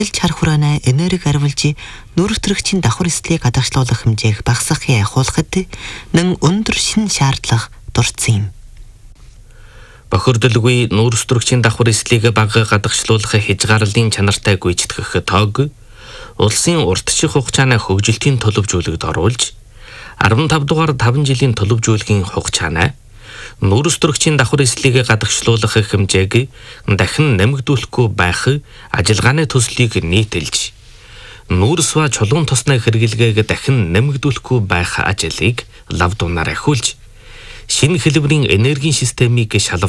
чар хураана энерги арвалжи нүүрстрэгчийн давхар эслийг гадагшлуулах хэмжээг багасгахын ахиулахад нэн өндөр шин шаардлага дурдсан юм. Бохирдолгүй нүүрстрэгчийн давхар эслийг бага гадагшлуулах хязгаарлалын чанартай гүйцэтгэх тоог улсын уртчих хугацааны хөгжилтийн төлөвжүүлэгт оруулж 15 дугаар 5 жилийн төлөвжүүлгийн хугацааны нүүрстрэгчийн давхар эслийг гадагшлуулах хэмжээг дахин нэмэгдүүлэхгүй байх ажиллагааны төслийг нийтэлж нүүрс ба чулуун тосны хэрэглэгээг дахин нэмэгдүүлэхгүй байх ажлыг лав дунаар ахиулж шинэ хэлбэрийн энергийн системийг шалгах